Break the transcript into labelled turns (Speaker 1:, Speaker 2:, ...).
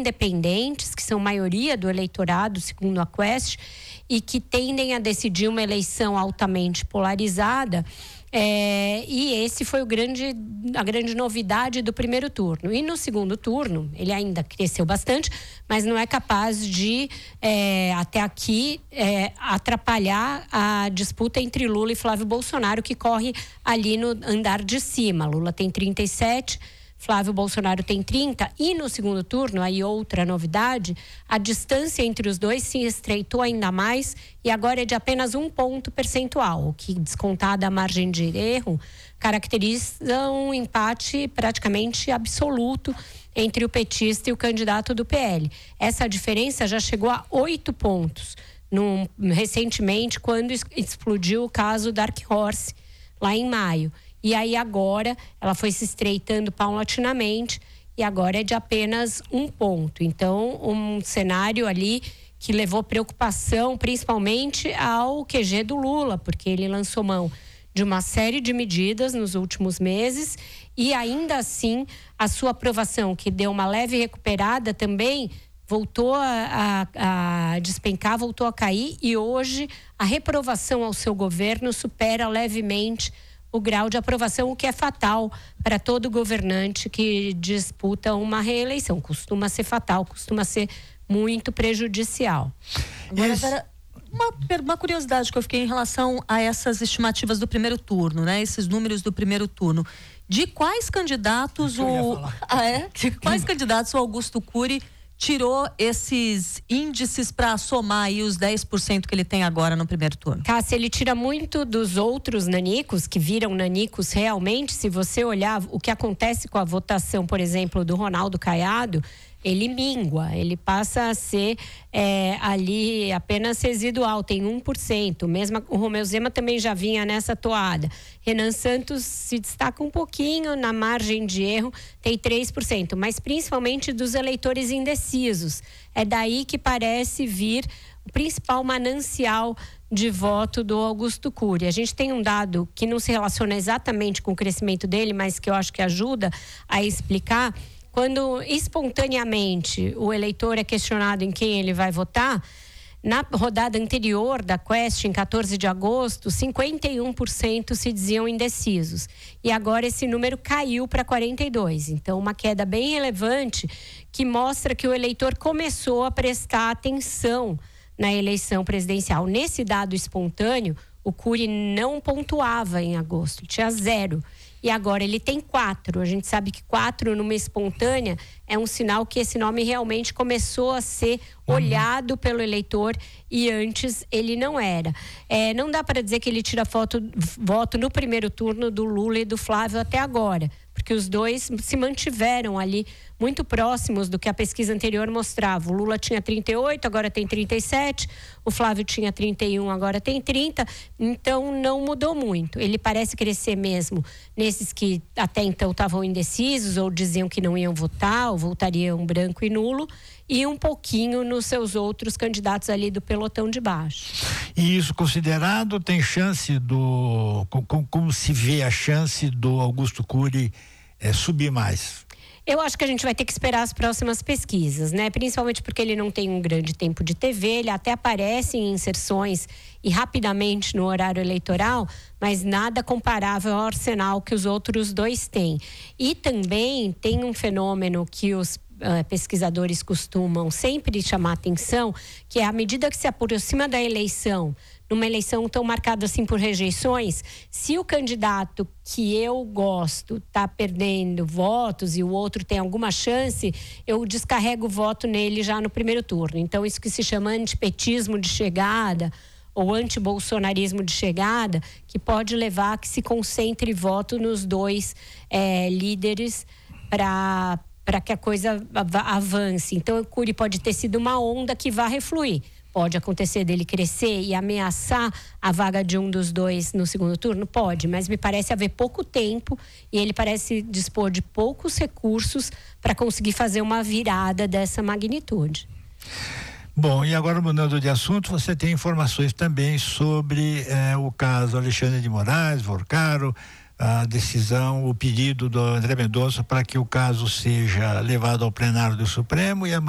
Speaker 1: independentes, que são maioria do eleitorado, segundo a Quest, e que tendem a decidir uma eleição altamente polarizada. E esse foi a grande novidade do primeiro turno. E no segundo turno, ele ainda cresceu bastante, mas não é capaz de, até aqui, atrapalhar a disputa entre Lula e Flávio Bolsonaro, que corre ali no andar de cima. Lula tem 37%. Flávio Bolsonaro tem 30%, e no segundo turno, aí outra novidade, a distância entre os dois se estreitou ainda mais e agora é de apenas 1 ponto percentual, o que, descontada a margem de erro, caracteriza um empate praticamente absoluto entre o petista e o candidato do PL. Essa diferença já chegou a 8 pontos, recentemente, quando explodiu o caso Dark Horse, lá em maio. E aí agora ela foi se estreitando paulatinamente e agora é de apenas 1 ponto. Então, um cenário ali que levou preocupação principalmente ao QG do Lula, porque ele lançou mão de uma série de medidas nos últimos meses e ainda assim a sua aprovação, que deu uma leve recuperada também, voltou a despencar, voltou a cair, e hoje a reprovação ao seu governo supera levemente o grau de aprovação, o que é fatal para todo governante que disputa uma reeleição. Costuma ser fatal, costuma ser muito prejudicial.
Speaker 2: Agora, Vera, uma curiosidade que eu fiquei em relação a essas estimativas do primeiro turno, né? Esses números do primeiro turno. De quais candidatos de quais candidatos o Augusto Cury tirou esses índices para somar aí os 10% que ele tem agora no primeiro turno?
Speaker 1: Cássia, ele tira muito dos outros nanicos, que viram nanicos realmente. Se você olhar o que acontece com a votação, por exemplo, do Ronaldo Caiado, ele mingua, ele passa a ser ali apenas residual, tem 1%. Mesmo o Romeu Zema também já vinha nessa toada. Renan Santos se destaca um pouquinho na margem de erro, tem 3%, mas principalmente dos eleitores indecisos. É daí que parece vir o principal manancial de voto do Augusto Cury. A gente tem um dado que não se relaciona exatamente com o crescimento dele, mas que eu acho que ajuda a explicar. Quando espontaneamente o eleitor é questionado em quem ele vai votar, na rodada anterior da Quest, em 14 de agosto, 51% se diziam indecisos. E agora esse número caiu para 42%. Então, uma queda bem relevante que mostra que o eleitor começou a prestar atenção na eleição presidencial. Nesse dado espontâneo, o Cury não pontuava em agosto, tinha 0%. E agora ele tem 4. A gente sabe que 4 numa espontânea é um sinal que esse nome realmente começou a ser olhado pelo eleitor e antes ele não era. Não dá para dizer que ele tira voto no primeiro turno do Lula e do Flávio até agora, porque os dois se mantiveram ali muito próximos do que a pesquisa anterior mostrava. O Lula tinha 38, agora tem 37, o Flávio tinha 31, agora tem 30, então não mudou muito. Ele parece crescer mesmo nesses que até então estavam indecisos ou diziam que não iam votar, ou votariam branco e nulo, e um pouquinho nos seus outros candidatos ali do pelotão de baixo.
Speaker 3: E isso considerado, tem chance como se vê a chance do Augusto Cury subir mais?
Speaker 1: Eu acho que a gente vai ter que esperar as próximas pesquisas, né? Principalmente porque ele não tem um grande tempo de TV, ele até aparece em inserções e rapidamente no horário eleitoral, mas nada comparável ao arsenal que os outros dois têm. E também tem um fenômeno que os pesquisadores costumam sempre chamar atenção, que é à medida que se aproxima da eleição, numa eleição tão marcada assim por rejeições, se o candidato que eu gosto está perdendo votos e o outro tem alguma chance, eu descarrego o voto nele já no primeiro turno. Então, isso que se chama antipetismo de chegada ou antibolsonarismo de chegada, que pode levar a que se concentre voto nos dois líderes para que a coisa avance. Então, o Cury pode ter sido uma onda que vai refluir. Pode acontecer dele crescer e ameaçar a vaga de um dos dois no segundo turno? Pode, mas me parece haver pouco tempo e ele parece dispor de poucos recursos para conseguir fazer uma virada dessa magnitude.
Speaker 3: Bom, e agora mudando de assunto, você tem informações também sobre o caso Alexandre de Moraes, Vorcaro, a decisão, o pedido do André Mendonça para que o caso seja levado ao plenário do Supremo e